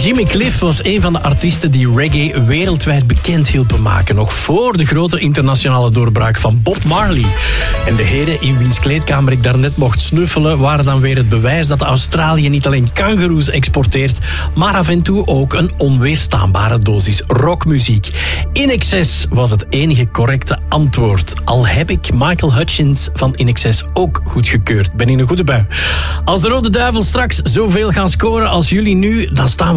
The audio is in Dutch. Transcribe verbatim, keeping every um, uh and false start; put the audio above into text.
Jimmy Cliff was een van de artiesten die reggae wereldwijd bekend hielpen maken. Nog voor de grote internationale doorbraak van Bob Marley. En de heren in wiens kleedkamer ik daarnet mocht snuffelen waren dan weer het bewijs dat Australië niet alleen kangoeroes exporteert, maar af en toe ook een onweerstaanbare dosis rockmuziek. In Excess was het enige correcte antwoord. Al heb ik Michael Hutchence van In Excess ook goedgekeurd. Ben in een goede bui. Als de Rode Duivels straks zoveel gaan scoren als jullie nu, dan staan we